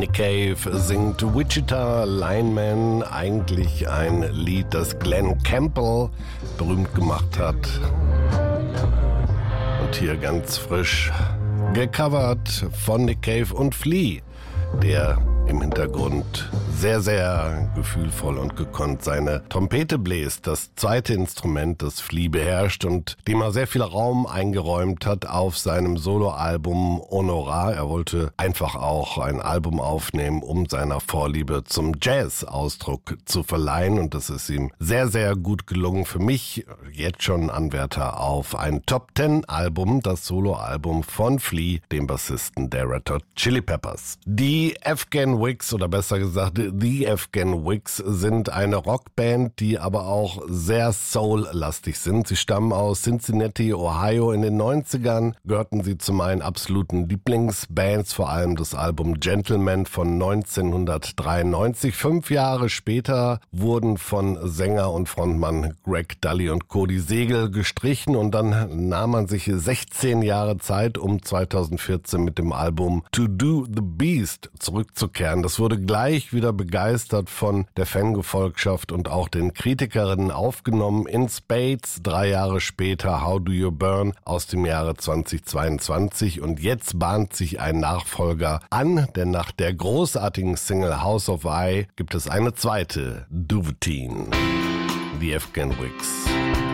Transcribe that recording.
Nick Cave singt Wichita Lineman, eigentlich ein Lied, das Glenn Campbell berühmt gemacht hat. Und hier ganz frisch gecovert von Nick Cave und Flea, der im Hintergrund sehr, sehr gefühlvoll und gekonnt seine Trompete bläst. Das zweite Instrument, das Flea beherrscht und dem er sehr viel Raum eingeräumt hat auf seinem Soloalbum Honorar. Er wollte einfach auch ein Album aufnehmen, um seiner Vorliebe zum Jazz Ausdruck zu verleihen. Und das ist ihm sehr, sehr gut gelungen. Für mich jetzt schon Anwärter auf ein Top-10-Album, das Soloalbum von Flea, dem Bassisten der Red Hot Chili Peppers. Die Afghan Wigs, oder besser gesagt The Afghan Wigs, sind eine Rockband, die aber auch sehr soul-lastig sind. Sie stammen aus Cincinnati, Ohio. In den 90ern gehörten sie zu meinen absoluten Lieblingsbands, vor allem das Album Gentleman von 1993. 5 Jahre später wurden von Sänger und Frontmann Greg Dulli und Cody Segel gestrichen und dann nahm man sich 16 Jahre Zeit, um 2014 mit dem Album To Do the Beast zurückzukehren. Das wurde gleich wieder begeistert von der Fangefolgschaft und auch den Kritikerinnen aufgenommen. In Spades 3 Jahre später How Do You Burn aus dem Jahre 2022 und jetzt bahnt sich ein Nachfolger an, denn nach der großartigen Single House of I gibt es eine zweite Duvetine. The Afghan Wigs.